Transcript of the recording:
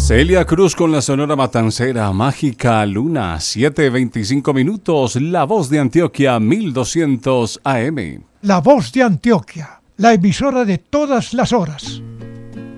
Celia Cruz con la Sonora Matancera, Mágica Luna, 7:25 minutos, La Voz de Antioquia, 1200 AM. La Voz de Antioquia, la emisora de todas las horas.